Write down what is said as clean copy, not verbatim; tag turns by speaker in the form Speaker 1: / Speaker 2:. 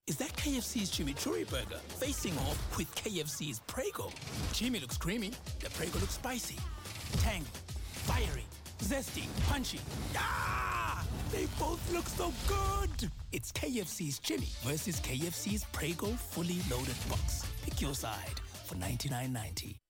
Speaker 1: Is that KFC's Chimichurri Burger facing off with KFC's Prego? Chimi looks creamy, the Prego looks spicy. Tangy, fiery, zesty, punchy. Ah! They both look so good! It's KFC's Chimi versus KFC's Prego fully loaded box. Pick your side for $99.90.